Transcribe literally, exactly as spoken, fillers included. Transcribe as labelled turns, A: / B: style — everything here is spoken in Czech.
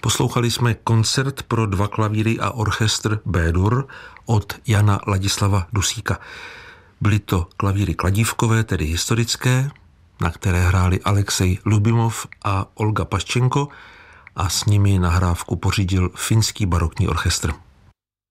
A: Poslouchali jsme koncert pro dva klavíry a orchestr B-dur od Jana Ladislava Dusíka. Byly to klavíry kladívkové, tedy historické, na které hráli Alexej Lubimov a Olga Paščenko a s nimi nahrávku pořídil finský barokní orchestr.